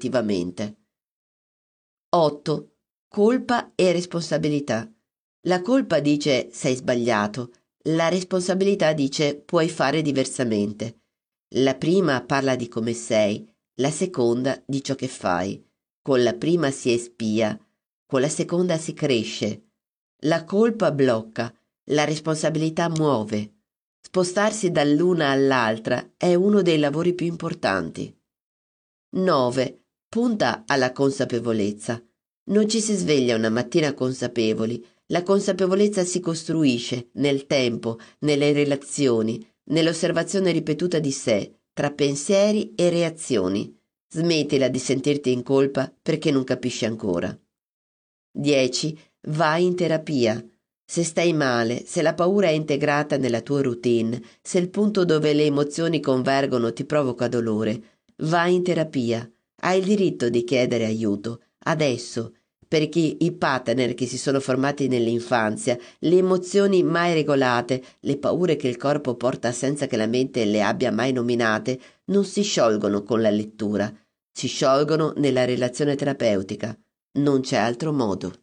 definitivamente. 8. Colpa e responsabilità. La colpa dice sei sbagliato, la responsabilità dice puoi fare diversamente. La prima parla di come sei, la seconda di ciò che fai. Con la prima si espia, con la seconda si cresce. La colpa blocca, la responsabilità muove. Spostarsi dall'una all'altra è uno dei lavori più importanti. 9. Punta alla consapevolezza. Non ci si sveglia una mattina consapevoli. La consapevolezza si costruisce nel tempo, nelle relazioni, nell'osservazione ripetuta di sé, tra pensieri e reazioni. Smettila di sentirti in colpa perché non capisci ancora. 10. Vai in terapia. Se stai male, se la paura è integrata nella tua routine, se il punto dove le emozioni convergono ti provoca dolore, vai in terapia. Hai il diritto di chiedere aiuto, adesso, perché i pattern che si sono formati nell'infanzia, le emozioni mai regolate, le paure che il corpo porta senza che la mente le abbia mai nominate, non si sciolgono con la lettura, si sciolgono nella relazione terapeutica. Non c'è altro modo.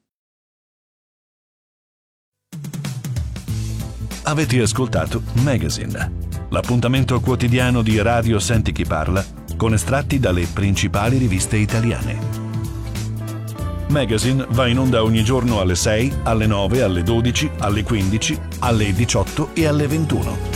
Avete ascoltato Magazine, l'appuntamento quotidiano di Radio Senti Chi Parla con estratti dalle principali riviste italiane. Magazine va in onda ogni giorno alle 6, alle 9, alle 12, alle 15, alle 18 e alle 21.